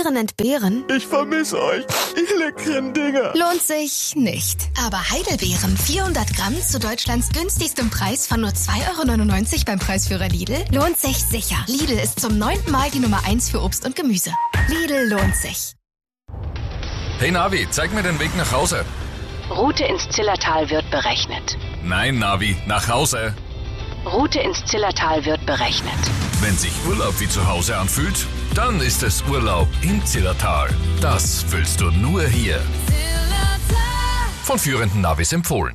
Beeren entbehren? Ich vermisse euch, ihr leckeren Dinger. Lohnt sich nicht. Aber Heidelbeeren 400 Gramm zu Deutschlands günstigstem Preis von nur 2,99 € beim Preisführer Lidl lohnt sich sicher. Lidl ist zum 9. Mal die Nummer 1 für Obst und Gemüse. Lidl lohnt sich. Hey Navi, zeig mir den Weg nach Hause. Route ins Zillertal wird berechnet. Nein, Navi, nach Hause. Route ins Zillertal wird berechnet. Wenn sich Urlaub wie zu Hause anfühlt, dann ist es Urlaub im Zillertal. Das fühlst du nur hier. Von führenden Navis empfohlen.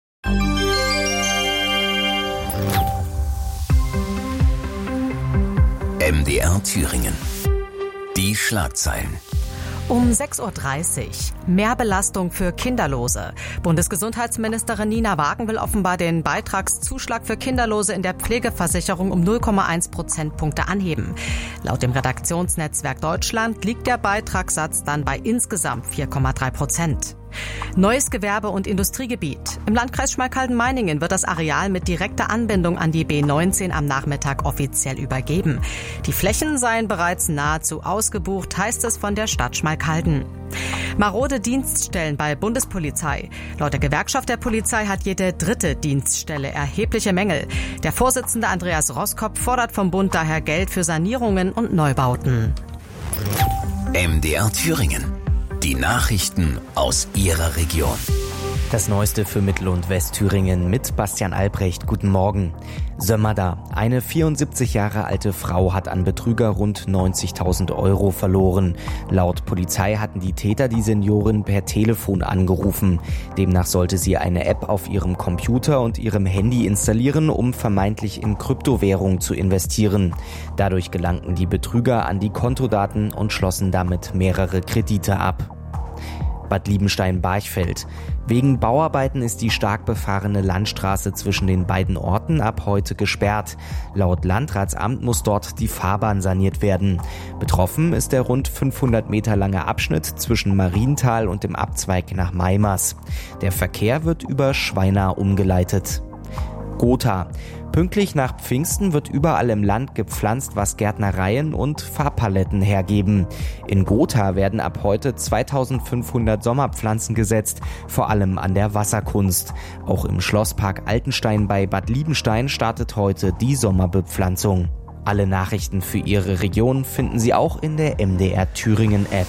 MDR Thüringen. Die Schlagzeilen. Um 6.30 Uhr. Mehr Belastung für Kinderlose. Bundesgesundheitsministerin Nina Wagen will offenbar den Beitragszuschlag für Kinderlose in der Pflegeversicherung um 0,1 Prozentpunkte anheben. Laut dem Redaktionsnetzwerk Deutschland liegt der Beitragssatz dann bei insgesamt 4,3%. Neues Gewerbe- und Industriegebiet. Im Landkreis Schmalkalden-Meiningen wird das Areal mit direkter Anbindung an die B19 am Nachmittag offiziell übergeben. Die Flächen seien bereits nahezu ausgebucht, heißt es von der Stadt Schmalkalden. Marode Dienststellen bei Bundespolizei. Laut der Gewerkschaft der Polizei hat jede dritte Dienststelle erhebliche Mängel. Der Vorsitzende Andreas Roskopf fordert vom Bund daher Geld für Sanierungen und Neubauten. MDR Thüringen. Die Nachrichten aus Ihrer Region. Das Neueste für Mittel- und Westthüringen mit Bastian Albrecht. Guten Morgen. Sömmerda. Eine 74 Jahre alte Frau hat an Betrüger rund 90.000 € verloren. Laut Polizei hatten die Täter die Seniorin per Telefon angerufen. Demnach sollte sie eine App auf ihrem Computer und ihrem Handy installieren, um vermeintlich in Kryptowährung zu investieren. Dadurch gelangten die Betrüger an die Kontodaten und schlossen damit mehrere Kredite ab. Bad Liebenstein-Barchfeld. Wegen Bauarbeiten ist die stark befahrene Landstraße zwischen den beiden Orten ab heute gesperrt. Laut Landratsamt muss dort die Fahrbahn saniert werden. Betroffen ist der rund 500 Meter lange Abschnitt zwischen Marienthal und dem Abzweig nach Meimers. Der Verkehr wird über Schweinau umgeleitet. Gotha. Pünktlich nach Pfingsten wird überall im Land gepflanzt, was Gärtnereien und Farbpaletten hergeben. In Gotha werden ab heute 2500 Sommerpflanzen gesetzt, vor allem an der Wasserkunst. Auch im Schlosspark Altenstein bei Bad Liebenstein startet heute die Sommerbepflanzung. Alle Nachrichten für Ihre Region finden Sie auch in der MDR Thüringen App.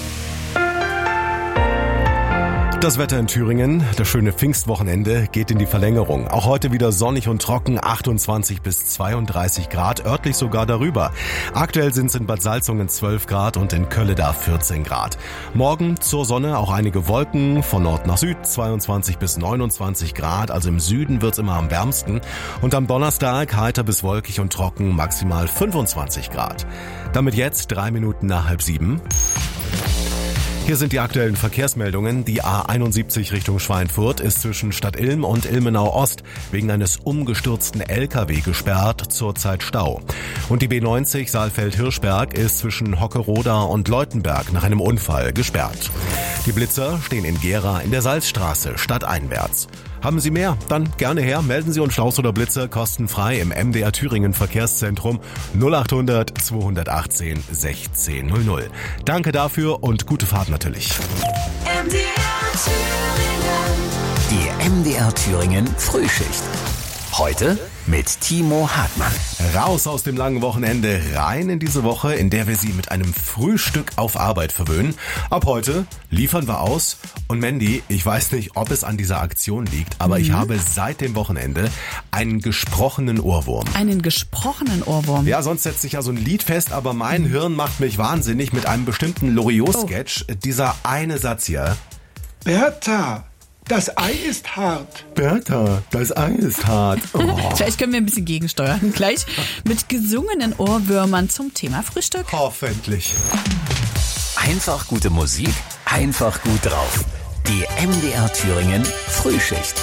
Das Wetter in Thüringen, das schöne Pfingstwochenende, geht in die Verlängerung. Auch heute wieder sonnig und trocken, 28 bis 32 Grad, örtlich sogar darüber. Aktuell sind es in Bad Salzungen 12 Grad und in Kölleda 14 Grad. Morgen zur Sonne auch einige Wolken, von Nord nach Süd 22 bis 29 Grad, also im Süden wird's immer am wärmsten. Und am Donnerstag heiter bis wolkig und trocken, maximal 25 Grad. Damit jetzt 3 Minuten nach 6:30. Hier sind die aktuellen Verkehrsmeldungen. Die A71 Richtung Schweinfurt ist zwischen Stadt Ilm und Ilmenau Ost wegen eines umgestürzten LKW gesperrt, zurzeit Stau. Und die B90 Saalfeld-Hirschberg ist zwischen Hockeroda und Leutenberg nach einem Unfall gesperrt. Die Blitzer stehen in Gera in der Salzstraße, stadteinwärts. Haben Sie mehr? Dann gerne her. Melden Sie uns Staus oder Blitzer kostenfrei im MDR Thüringen Verkehrszentrum 0800 218 1600. Danke dafür und gute Fahrt natürlich. MDR Thüringen. Die MDR Thüringen Frühschicht. Heute mit Timo Hartmann. Raus aus dem langen Wochenende, rein in diese Woche, in der wir Sie mit einem Frühstück auf Arbeit verwöhnen. Ab heute liefern wir aus. Und Mandy, ich weiß nicht, ob es an dieser Aktion liegt, aber ich habe seit dem Wochenende einen gesprochenen Ohrwurm. Einen gesprochenen Ohrwurm? Ja, sonst setzt sich ja so ein Lied fest, aber mein Hirn macht mich wahnsinnig mit einem bestimmten Loriot-Sketch. Dieser eine Satz hier. Bertha, das Ei ist hart. Bertha, das Ei ist hart. Oh. Vielleicht können wir ein bisschen gegensteuern. Gleich mit gesungenen Ohrwürmern zum Thema Frühstück. Hoffentlich. Einfach gute Musik, einfach gut drauf. Die MDR Thüringen Frühschicht.